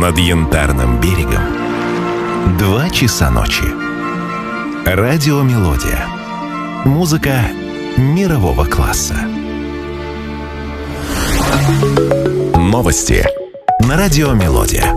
Над Янтарным берегом 2 часа ночи. Радиомелодия. Музыка мирового класса. Новости на Радиомелодия.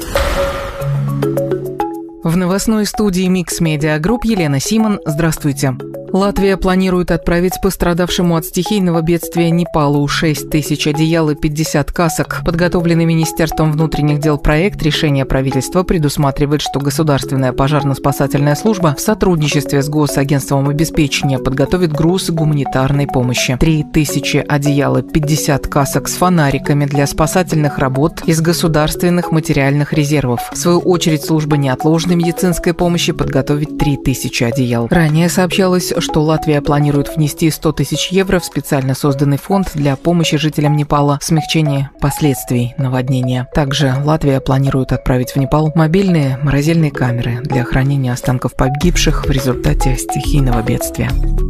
В новостной студии Mix Media Group Елена Симон. Здравствуйте. Латвия планирует отправить пострадавшему от стихийного бедствия Непалу 6 тысяч одеял и 50 касок. Подготовленный Министерством внутренних дел проект решения правительства предусматривает, что Государственная пожарно-спасательная служба в сотрудничестве с Госагентством обеспечения подготовит груз гуманитарной помощи. 3 тысячи одеял и 50 касок с фонариками для спасательных работ из государственных материальных резервов. В свою очередь, служба неотложной медицинской помощи подготовит 3 тысячи одеял. Ранее сообщалось, что Латвия планирует внести 100 тысяч евро в специально созданный фонд для помощи жителям Непала в смягчении последствий наводнения. Также Латвия планирует отправить в Непал мобильные морозильные камеры для хранения останков погибших в результате стихийного бедствия.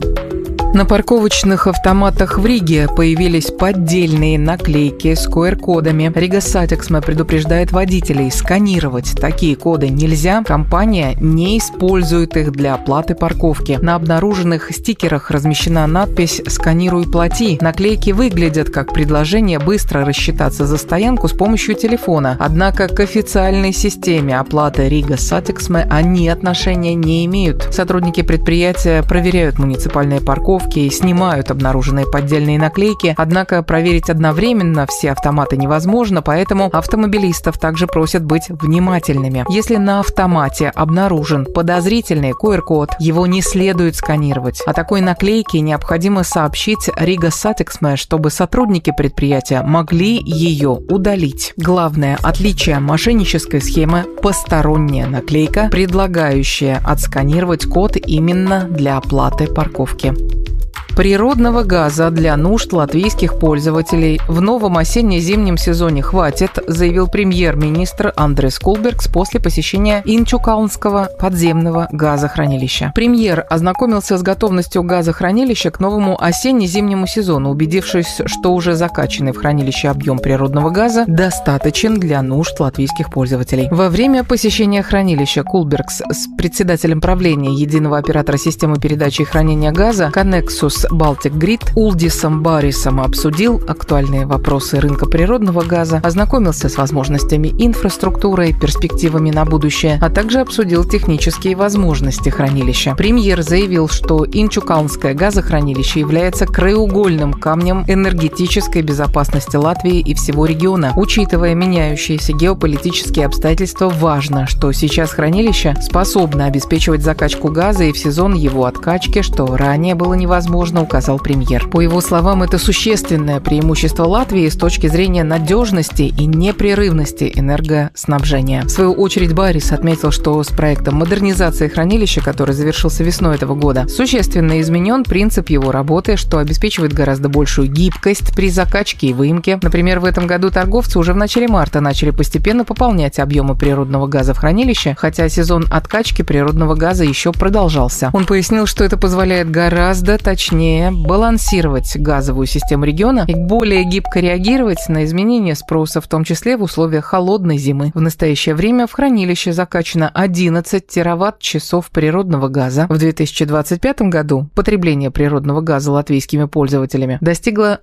На парковочных автоматах в Риге появились поддельные наклейки с QR-кодами. Рига Сатексме предупреждает водителей: сканировать такие коды нельзя. Компания не использует их для оплаты парковки. На обнаруженных стикерах размещена надпись «Сканируй, плати». Наклейки выглядят как предложение быстро рассчитаться за стоянку с помощью телефона. Однако к официальной системе оплаты Рига Сатексме они отношения не имеют. Сотрудники предприятия проверяют муниципальные парковки и снимают обнаруженные поддельные наклейки, однако проверить одновременно все автоматы невозможно, поэтому автомобилистов также просят быть внимательными. Если на автомате обнаружен подозрительный QR-код, его не следует сканировать. О такой наклейке необходимо сообщить Рига Сатексме, чтобы сотрудники предприятия могли ее удалить. Главное отличие мошеннической схемы – посторонняя наклейка, предлагающая отсканировать код именно для оплаты парковки. Природного газа для нужд латвийских пользователей в новом осенне-зимнем сезоне хватит, заявил премьер-министр Андрес Кулбергс после посещения Инчукалнского подземного газохранилища. Премьер ознакомился с готовностью газохранилища к новому осенне-зимнему сезону, убедившись, что уже закачанный в хранилище объем природного газа достаточен для нужд латвийских пользователей. Во время посещения хранилища Кулбергс с председателем правления единого оператора системы передачи и хранения газа Connexus Baltic Grid Улдисом Баррисом обсудил актуальные вопросы рынка природного газа, ознакомился с возможностями инфраструктуры и перспективами на будущее, а также обсудил технические возможности хранилища. Премьер заявил, что Инчукалнское газохранилище является краеугольным камнем энергетической безопасности Латвии и всего региона. Учитывая меняющиеся геополитические обстоятельства, важно, что сейчас хранилище способно обеспечивать закачку газа и в сезон его откачки, что ранее было невозможно, указал премьер. По его словам, это существенное преимущество Латвии с точки зрения надежности и непрерывности энергоснабжения. В свою очередь, Баррис отметил, что с проектом модернизации хранилища, который завершился весной этого года, существенно изменен принцип его работы, что обеспечивает гораздо большую гибкость при закачке и выемке. Например, в этом году торговцы уже в начале марта начали постепенно пополнять объемы природного газа в хранилище, хотя сезон откачки природного газа еще продолжался. Он пояснил, что это позволяет гораздо точнее балансировать газовую систему региона и более гибко реагировать на изменения спроса, в том числе в условиях холодной зимы. В настоящее время в хранилище закачано 11 тераватт-часов природного газа. В 2025 году потребление природного газа латвийскими пользователями достигло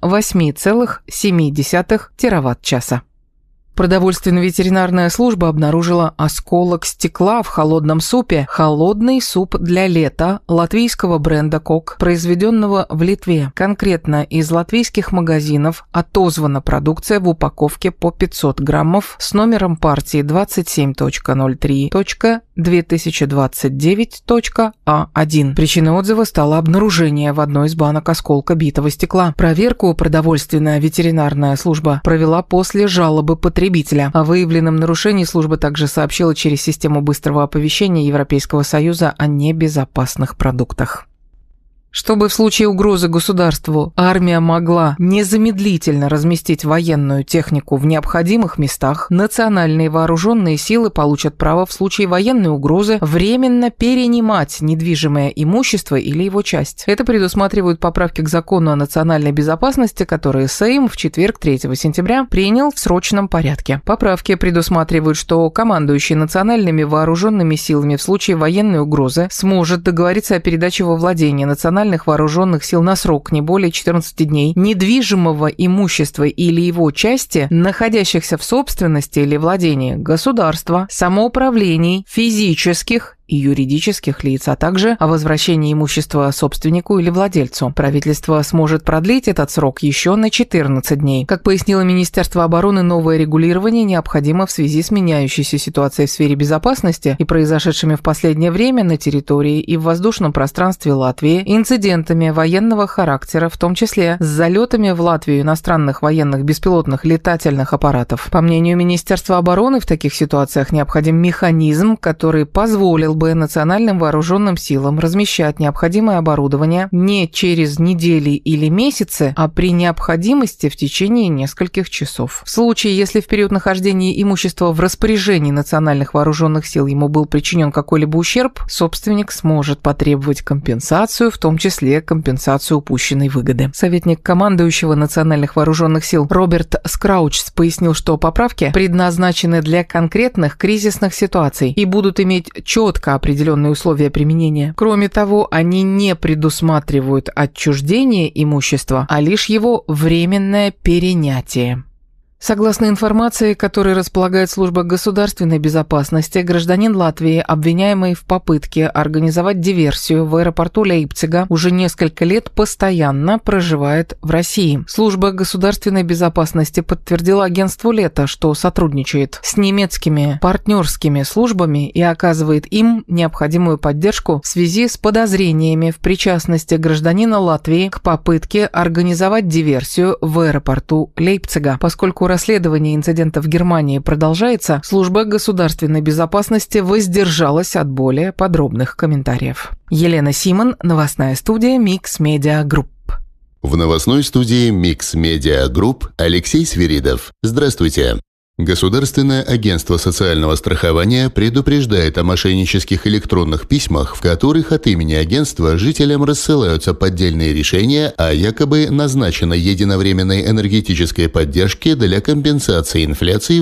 8,7 тераватт-часа. Продовольственно-ветеринарная служба обнаружила осколок стекла в холодном супе. Холодный суп для лета латвийского бренда «Кок», произведенного в Литве. Конкретно из латвийских магазинов отозвана продукция в упаковке по 500 граммов с номером партии 27.03.2029.А1. Причиной отзыва стало обнаружение в одной из банок осколка битого стекла. Проверку продовольственная ветеринарная служба провела после жалобы потребителя. О выявленном нарушении служба также сообщила через систему быстрого оповещения Европейского Союза о небезопасных продуктах. Чтобы в случае угрозы государству армия могла незамедлительно разместить военную технику в необходимых местах, национальные вооруженные силы получат право в случае военной угрозы временно перенимать недвижимое имущество или его часть. Это предусматривают поправки к закону о национальной безопасности, которые Сейм в четверг 3 сентября принял в срочном порядке. Поправки предусматривают, что командующий национальными вооруженными силами в случае военной угрозы сможет договориться о передаче во владение национальных вооруженных сил на срок не более 14 дней недвижимого имущества или его части, находящихся в собственности или владении государства, самоуправлений, физических и юридических лиц, а также о возвращении имущества собственнику или владельцу. Правительство сможет продлить этот срок еще на 14 дней. Как пояснило Министерство обороны, новое регулирование необходимо в связи с меняющейся ситуацией в сфере безопасности и произошедшими в последнее время на территории и в воздушном пространстве Латвии инцидентами военного характера, в том числе с залетами в Латвию иностранных военных беспилотных летательных аппаратов. По мнению Министерства обороны, в таких ситуациях необходим механизм, который позволил бы национальным вооруженным силам размещать необходимое оборудование не через недели или месяцы, а при необходимости в течение нескольких часов. В случае, если в период нахождения имущества в распоряжении национальных вооруженных сил ему был причинен какой-либо ущерб, собственник сможет потребовать компенсацию, в том числе компенсацию упущенной выгоды. Советник командующего национальных вооруженных сил Роберт Скраучс пояснил, что поправки предназначены для конкретных кризисных ситуаций и будут иметь четко определенные условия применения. Кроме того, они не предусматривают отчуждение имущества, а лишь его временное перенятие. Согласно информации, которой располагает служба государственной безопасности, гражданин Латвии, обвиняемый в попытке организовать диверсию в аэропорту Лейпцига, уже несколько лет постоянно проживает в России. Служба государственной безопасности подтвердила агентству «Лето», что сотрудничает с немецкими партнерскими службами и оказывает им необходимую поддержку в связи с подозрениями в причастности гражданина Латвии к попытке организовать диверсию в аэропорту Лейпцига. Поскольку расследование инцидента в Германии продолжается, служба государственной безопасности воздержалась от более подробных комментариев. Елена Симон, новостная студия Mix Media Group. В новостной студии Mix Media Group Алексей Свиридов. Здравствуйте. Государственное агентство социального страхования предупреждает о мошеннических электронных письмах, в которых от имени агентства жителям рассылаются поддельные решения о якобы назначенной единовременной энергетической поддержке для компенсации инфляции в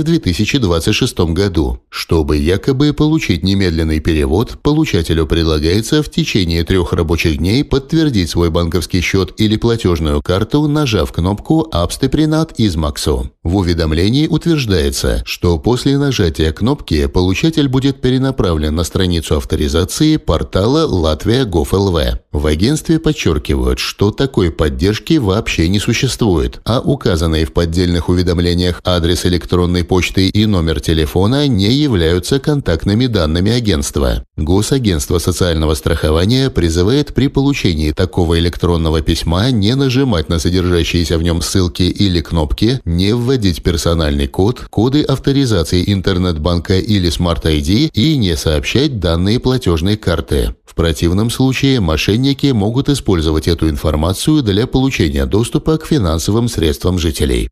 2026 году. Чтобы якобы получить немедленный перевод, получателю предлагается в течение 3 рабочих дней подтвердить свой банковский счет или платежную карту, нажав кнопку «Абстепринат Измаксу». В уведомлении утверждается, что после нажатия кнопки получатель будет перенаправлен на страницу авторизации портала Latvia.gov.lv. В агентстве подчеркивают, что такой поддержки вообще не существует, а указанные в поддельных уведомлениях адрес электронной почты и номер телефона не являются контактными данными агентства. Госагентство социального страхования призывает при получении такого электронного письма не нажимать на содержащиеся в нем ссылки или кнопки, не вводить персональный код, коды авторизации интернет-банка или Smart ID и не сообщать данные платежной карты. В противном случае мошенники могут использовать эту информацию для получения доступа к финансовым средствам жителей.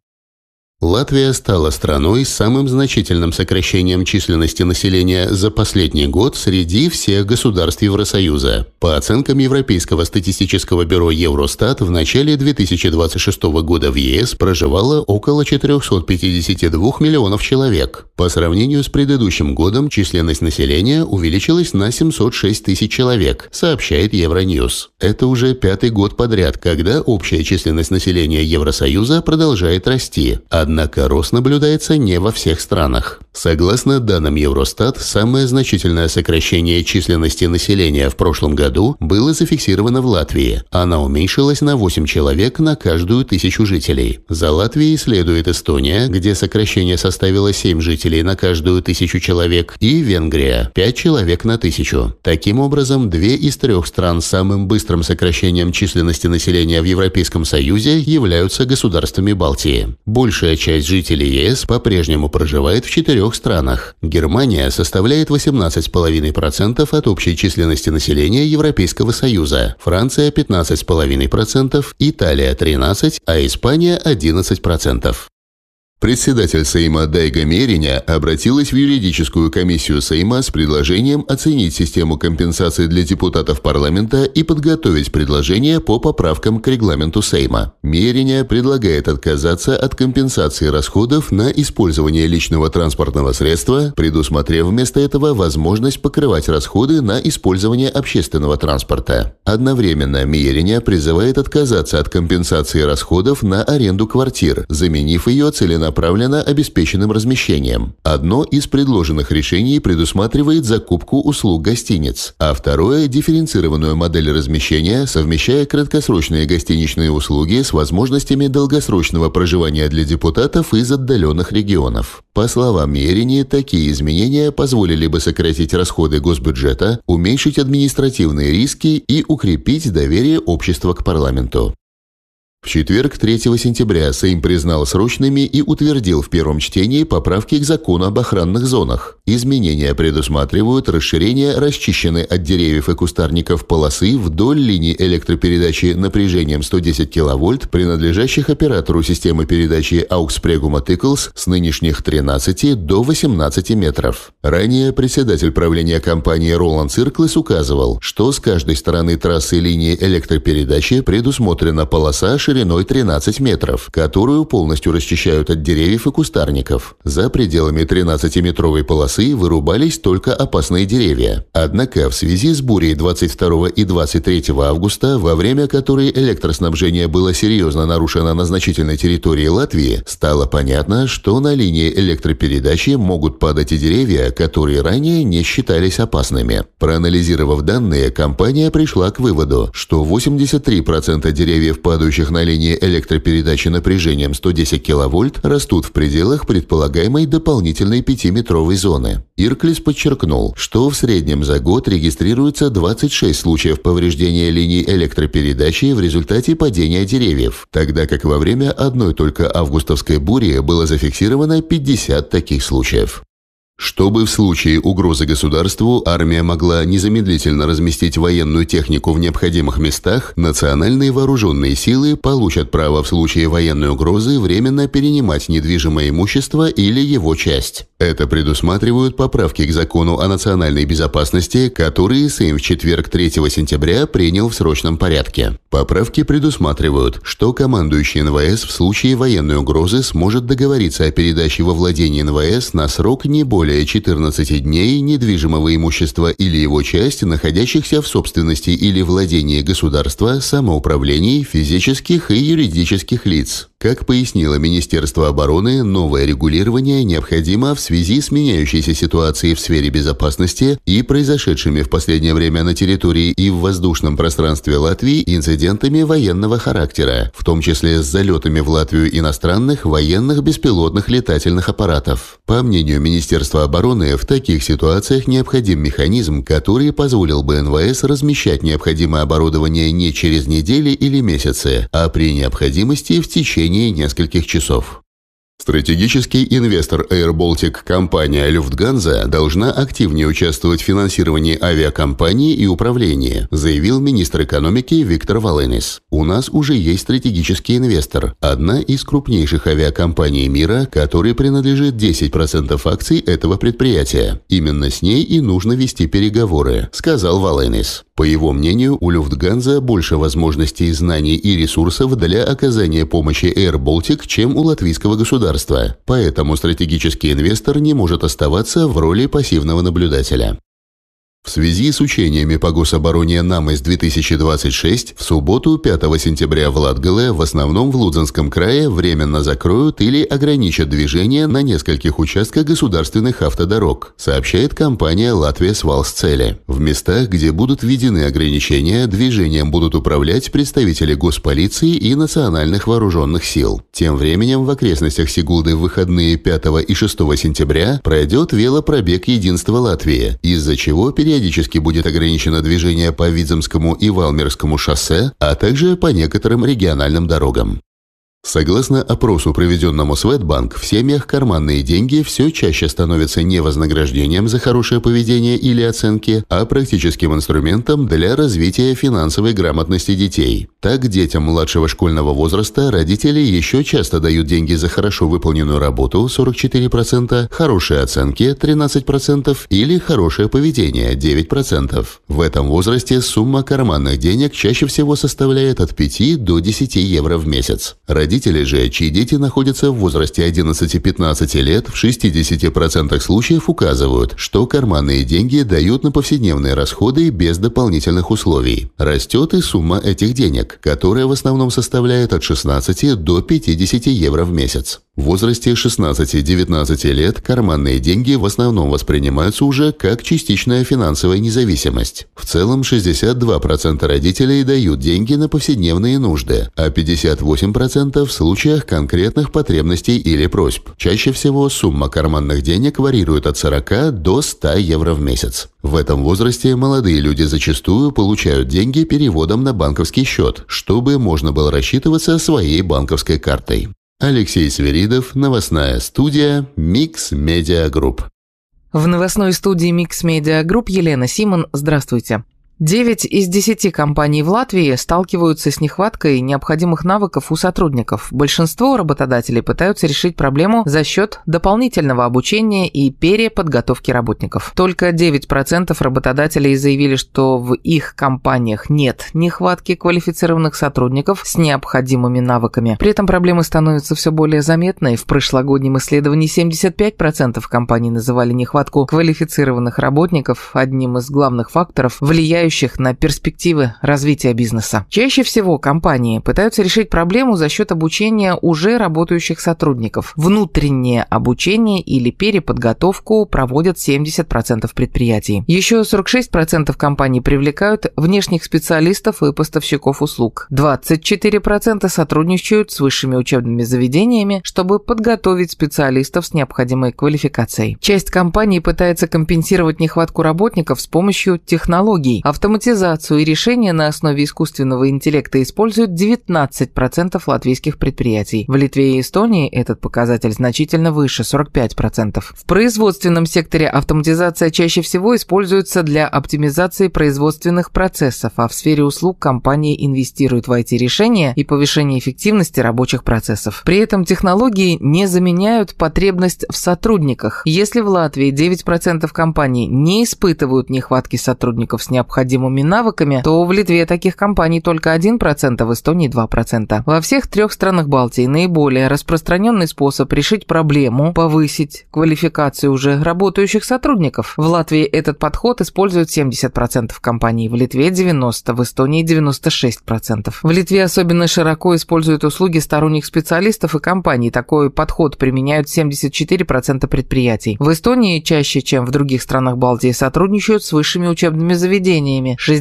Латвия стала страной с самым значительным сокращением численности населения за последний год среди всех государств Евросоюза. По оценкам Европейского статистического бюро Евростат, в начале 2026 года в ЕС проживало около 452 миллионов человек. По сравнению с предыдущим годом численность населения увеличилась на 706 тысяч человек, сообщает Евроньюз. Это уже 5-й год подряд, когда общая численность населения Евросоюза продолжает расти. Однако рост наблюдается не во всех странах. Согласно данным Евростат, самое значительное сокращение численности населения в прошлом году было зафиксировано в Латвии. Она уменьшилась на 8 человек на каждую 1000 жителей. За Латвией следует Эстония, где сокращение составило 7 жителей на каждую 1000 человек, и Венгрия – 5 человек на 1000. Таким образом, 2 из 3 стран с самым быстрым сокращением численности населения в Европейском Союзе являются государствами Балтии. Большая Большая часть жителей ЕС по-прежнему проживает в 4 странах. Германия составляет 18,5% от общей численности населения Европейского Союза, Франция 15,5%, Италия 13%, а Испания 11%. Председатель Сейма Дайга Мериня обратилась в юридическую комиссию Сейма с предложением оценить систему компенсации для депутатов парламента и подготовить предложение по поправкам к регламенту Сейма. Мериня предлагает отказаться от компенсации расходов на использование личного транспортного средства, предусмотрев вместо этого возможность покрывать расходы на использование общественного транспорта. Одновременно Мериня призывает отказаться от компенсации расходов на аренду квартир, заменив ее целенаправленно обеспеченным размещением. Одно из предложенных решений предусматривает закупку услуг гостиниц, а второе – дифференцированную модель размещения, совмещая краткосрочные гостиничные услуги с возможностями долгосрочного проживания для депутатов из отдаленных регионов. По словам Мерини, такие изменения позволили бы сократить расходы госбюджета, уменьшить административные риски и укрепить доверие общества к парламенту. В четверг, 3 сентября, Сейм признал срочными и утвердил в первом чтении поправки к закону об охранных зонах. Изменения предусматривают расширение расчищенной от деревьев и кустарников полосы вдоль линий электропередачи напряжением 110 кВт, принадлежащих оператору системы передачи AUX Preguma Tickles с нынешних 13 до 18 метров. Ранее председатель правления компании Roland Circles указывал, что с каждой стороны трассы линии электропередачи предусмотрена полоса шириной 13 метров, которую полностью расчищают от деревьев и кустарников. За пределами 13-метровой полосы вырубались только опасные деревья. Однако в связи с бурей 22 и 23 августа, во время которой электроснабжение было серьезно нарушено на значительной территории Латвии, стало понятно, что на линии электропередачи могут падать и деревья, которые ранее не считались опасными. Проанализировав данные, компания пришла к выводу, что 83% деревьев, падающих на линии электропередачи напряжением 110 кВт, растут в пределах предполагаемой дополнительной 5-метровой зоны. Ирклис подчеркнул, что в среднем за год регистрируется 26 случаев повреждения линий электропередачи в результате падения деревьев, тогда как во время одной только августовской бури было зафиксировано 50 таких случаев. Чтобы в случае угрозы государству армия могла незамедлительно разместить военную технику в необходимых местах, национальные вооруженные силы получат право в случае военной угрозы временно перенимать недвижимое имущество или его часть. Это предусматривают поправки к закону о национальной безопасности, которые Сейм в четверг 3 сентября принял в срочном порядке. Поправки предусматривают, что командующий НВС в случае военной угрозы сможет договориться о передаче во владение НВС на срок не более 14 дней недвижимого имущества или его часть, находящихся в собственности или владении государства, самоуправлений, физических и юридических лиц. Как пояснило Министерство обороны, новое регулирование необходимо в связи с меняющейся ситуацией в сфере безопасности и произошедшими в последнее время на территории и в воздушном пространстве Латвии инцидентами военного характера, в том числе с залетами в Латвию иностранных военных беспилотных летательных аппаратов. По мнению Министерства обороны, в таких ситуациях необходим механизм, который позволил бы НВС размещать необходимое оборудование не через недели или месяцы, а при необходимости в течение нескольких часов. Стратегический инвестор Air Baltic компания Lufthansa должна активнее участвовать в финансировании авиакомпании и управлении, заявил министр экономики Виктор Валенис. У нас уже есть стратегический инвестор, одна из крупнейших авиакомпаний мира, которой принадлежит 10% акций этого предприятия. Именно с ней и нужно вести переговоры, сказал Валенис. По его мнению, у Lufthansa больше возможностей, знаний и ресурсов для оказания помощи Air Baltic, чем у латвийского государства. Поэтому стратегический инвестор не может оставаться в роли пассивного наблюдателя. В связи с учениями по гособороне НАМЭС-2026 в субботу 5 сентября в Латгале, в основном в Лудзенском крае, временно закроют или ограничат движение на нескольких участках государственных автодорог, сообщает компания «Латвия Свалсцели». В местах, где будут введены ограничения, движением будут управлять представители госполиции и национальных вооруженных сил. Тем временем в окрестностях Сигулды в выходные 5 и 6 сентября пройдет велопробег «Единство Латвии», из-за чего периодически будет ограничено движение по Видземскому и Валмерскому шоссе, а также по некоторым региональным дорогам. Согласно опросу, проведенному Swedbank, в семьях карманные деньги все чаще становятся не вознаграждением за хорошее поведение или оценки, а практическим инструментом для развития финансовой грамотности детей. Так, детям младшего школьного возраста родители еще часто дают деньги за хорошо выполненную работу 44%, хорошие оценки 13% или хорошее поведение 9%. В этом возрасте сумма карманных денег чаще всего составляет от 5 до 10 евро в месяц. Родители же, чьи дети находятся в возрасте 11-15 лет, в 60% случаев указывают, что карманные деньги дают на повседневные расходы без дополнительных условий. Растет и сумма этих денег, которая в основном составляет от 16 до 50 евро в месяц. В возрасте 16-19 лет карманные деньги в основном воспринимаются уже как частичная финансовая независимость. В целом 62% родителей дают деньги на повседневные нужды, а 58% в случаях конкретных потребностей или просьб. Чаще всего сумма карманных денег варьирует от 40 до 100 евро в месяц. В этом возрасте молодые люди зачастую получают деньги переводом на банковский счет, чтобы можно было рассчитываться своей банковской картой. Алексей Свиридов, новостная студия Mix Media Group. В новостной студии Mix Media Group Елена Симон. Здравствуйте. 9 из 10 компаний в Латвии сталкиваются с нехваткой необходимых навыков у сотрудников. Большинство работодателей пытаются решить проблему за счет дополнительного обучения и переподготовки работников. Только 9% работодателей заявили, что в их компаниях нет нехватки квалифицированных сотрудников с необходимыми навыками. При этом проблемы становятся все более заметной. В прошлогоднем исследовании 75% компаний называли нехватку квалифицированных работников одним из главных факторов, влияющих на перспективы развития бизнеса. Чаще всего компании пытаются решить проблему за счет обучения уже работающих сотрудников. Внутреннее обучение или переподготовку проводят 70% предприятий. Еще 46% компаний привлекают внешних специалистов и поставщиков услуг. 24% сотрудничают с высшими учебными заведениями, чтобы подготовить специалистов с необходимой квалификацией. Часть компаний пытается компенсировать нехватку работников с помощью технологий. Автоматизацию и решения на основе искусственного интеллекта используют 19% латвийских предприятий. В Литве и Эстонии этот показатель значительно выше – 45%. В производственном секторе автоматизация чаще всего используется для оптимизации производственных процессов, а в сфере услуг компании инвестируют в IT-решения и повышение эффективности рабочих процессов. При этом технологии не заменяют потребность в сотрудниках. Если в Латвии 9% компаний не испытывают нехватки сотрудников с необходимыми навыками, то в Литве таких компаний только 1%, в Эстонии 2%. Во всех 3 странах Балтии наиболее распространенный способ решить проблему – повысить квалификацию уже работающих сотрудников. В Латвии этот подход используют 70% компаний, в Литве 90%, в Эстонии 96%. В Литве особенно широко используют услуги сторонних специалистов и компаний. Такой подход применяют 74% предприятий. В Эстонии чаще, чем в других странах Балтии, сотрудничают с высшими учебными заведениями,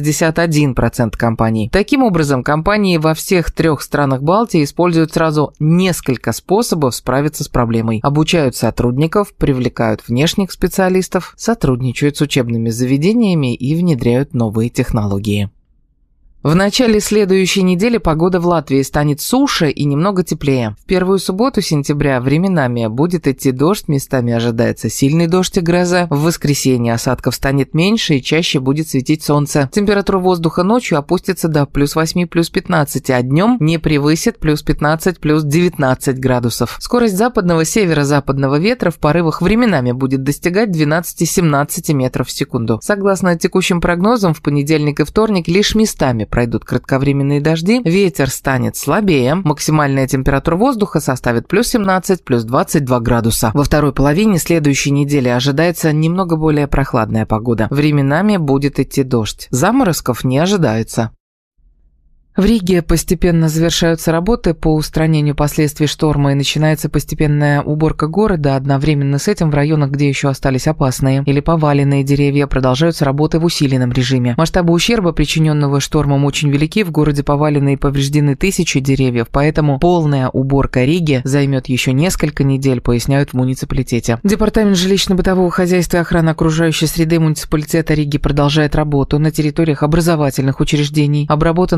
61% компаний. Таким образом, компании во всех 3 странах Балтии используют сразу несколько способов справиться с проблемой. Обучают сотрудников, привлекают внешних специалистов, сотрудничают с учебными заведениями и внедряют новые технологии. В начале следующей недели погода в Латвии станет суше и немного теплее. В первую субботу сентября временами будет идти дождь, местами ожидается сильный дождь и гроза. В воскресенье осадков станет меньше и чаще будет светить солнце. Температура воздуха ночью опустится до +8, +15, а днем не превысит +15, +19 градусов. Скорость западного северо-западного ветра в порывах временами будет достигать 12-17 метров в секунду. Согласно текущим прогнозам, в понедельник и вторник лишь местами пройдут кратковременные дожди, ветер станет слабее, максимальная температура воздуха составит +17, +22 градуса. Во второй половине следующей недели ожидается немного более прохладная погода. Временами будет идти дождь. Заморозков не ожидается. В Риге постепенно завершаются работы по устранению последствий шторма и начинается постепенная уборка города. Одновременно с этим в районах, где еще остались опасные или поваленные деревья, продолжаются работы в усиленном режиме. Масштабы ущерба, причиненного штормом, очень велики. В городе повалены и повреждены тысячи деревьев, поэтому полная уборка Риги займет еще несколько недель, поясняют в муниципалитете. Департамент жилищно-бытового хозяйства и охраны окружающей среды муниципалитета Риги продолжает работу на территориях образовательных учреждений. Обработаны и переданы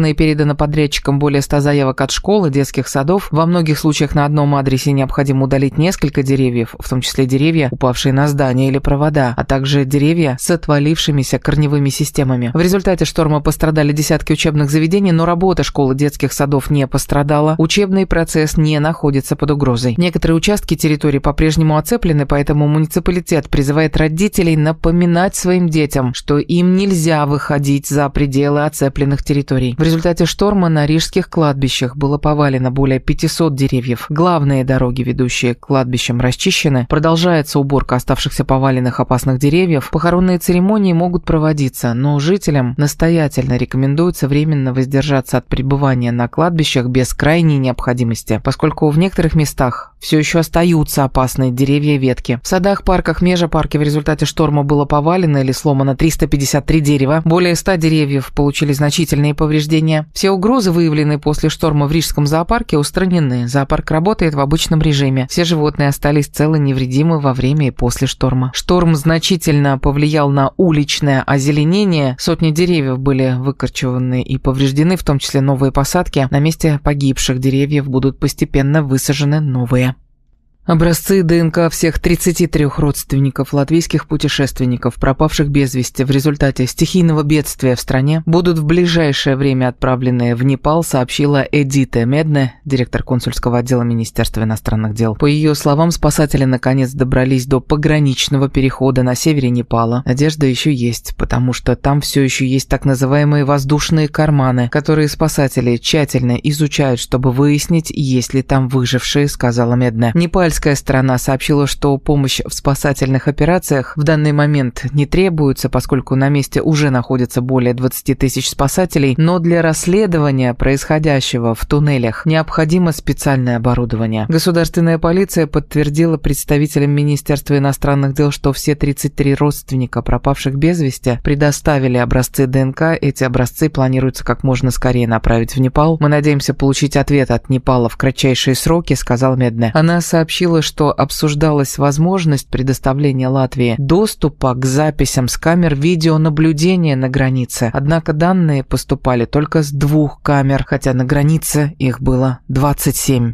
передано подрядчикам более 100 заявок от школ и детских садов. Во многих случаях на одном адресе необходимо удалить несколько деревьев, в том числе деревья, упавшие на здания или провода, а также деревья с отвалившимися корневыми системами. В результате шторма пострадали десятки учебных заведений, но работа школ и детских садов не пострадала. Учебный процесс не находится под угрозой. Некоторые участки территории по-прежнему оцеплены, поэтому муниципалитет призывает родителей напоминать своим детям, что им нельзя выходить за пределы оцепленных территорий. В результате шторма на рижских кладбищах было повалено более 500 деревьев. Главные дороги, ведущие к кладбищам, расчищены. Продолжается уборка оставшихся поваленных опасных деревьев. Похоронные церемонии могут проводиться, но жителям настоятельно рекомендуется временно воздержаться от пребывания на кладбищах без крайней необходимости, поскольку в некоторых местах все еще остаются опасные деревья и ветки. В садах, парках, межапарке в результате шторма было повалено или сломано 353 дерева. Более 100 деревьев получили значительные повреждения. Все угрозы, выявленные после шторма в Рижском зоопарке, устранены. Зоопарк работает в обычном режиме. Все животные остались целы и невредимы во время и после шторма. Шторм значительно повлиял на уличное озеленение. Сотни деревьев были выкорчеваны и повреждены, в том числе новые посадки. На месте погибших деревьев будут постепенно высажены новые. Образцы ДНК всех 33 родственников латвийских путешественников, пропавших без вести в результате стихийного бедствия в стране, будут в ближайшее время отправлены в Непал, сообщила Эдита Медне, директор консульского отдела Министерства иностранных дел. По ее словам, спасатели наконец добрались до пограничного перехода на севере Непала. Надежда еще есть, потому что там все еще есть так называемые воздушные карманы, которые спасатели тщательно изучают, чтобы выяснить, есть ли там выжившие, сказала Медне. Непальская сторона сообщила, что помощь в спасательных операциях в данный момент не требуется, поскольку на месте уже находится более 20 тысяч спасателей, но для расследования происходящего в туннелях необходимо специальное оборудование. Государственная полиция подтвердила представителям Министерства иностранных дел, что все 33 родственника пропавших без вести предоставили образцы ДНК. Эти образцы планируется как можно скорее направить в Непал. Мы надеемся получить ответ от Непала в кратчайшие сроки, сказала Медне. Она сообщила, что обсуждалась возможность предоставления Латвии доступа к записям с камер видеонаблюдения на границе. Однако данные поступали только с 2 камер, хотя на границе их было 27.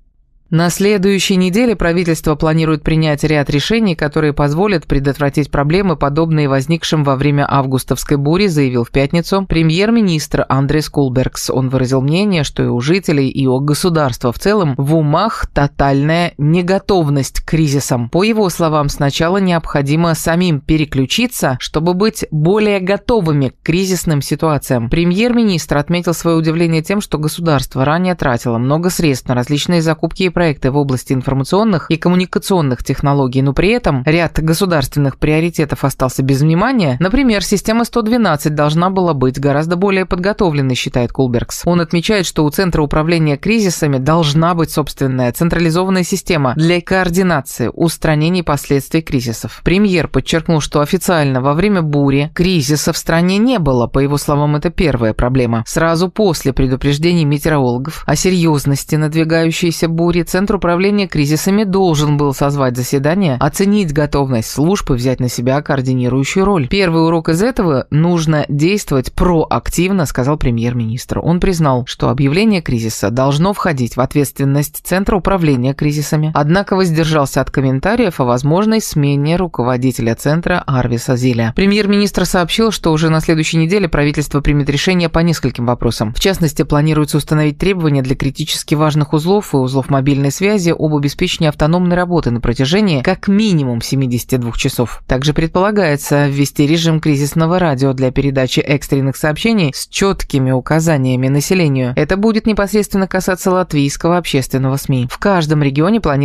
На следующей неделе правительство планирует принять ряд решений, которые позволят предотвратить проблемы, подобные возникшим во время августовской бури, заявил в пятницу премьер-министр Андрес Кулбергс. Он выразил мнение, что и у жителей, и у государства в целом в умах тотальная неготовность к кризисам. По его словам, сначала необходимо самим переключиться, чтобы быть более готовыми к кризисным ситуациям. Премьер-министр отметил свое удивление тем, что государство ранее тратило много средств на различные закупки и проекты в области информационных и коммуникационных технологий, но при этом ряд государственных приоритетов остался без внимания. Например, система 112 должна была быть гораздо более подготовленной, считает Кулбергс. Он отмечает, что у Центра управления кризисами должна быть собственная централизованная система для координации устранения последствий кризисов. Премьер подчеркнул, что официально во время бури кризиса в стране не было. По его словам, это первая проблема. Сразу после предупреждений метеорологов о серьезности надвигающейся бури Центр управления кризисами должен был созвать заседание, оценить готовность служб и взять на себя координирующую роль. Первый урок из этого – нужно действовать проактивно, сказал премьер-министр. Он признал, что объявление кризиса должно входить в ответственность Центра управления кризисами, однако воздержался от комментариев о возможной смене руководителя Центра Арвиса Зиля. Премьер-министр сообщил, что уже на следующей неделе правительство примет решение по нескольким вопросам. В частности, планируется установить требования для критически важных узлов и узлов мобильной связи об обеспечении автономной работы на протяжении как минимум 72 часов. Также предполагается ввести режим кризисного радио для передачи экстренных сообщений с четкими указаниями населению. Это будет непосредственно касаться латвийского общественного СМИ. В каждом регионе планируется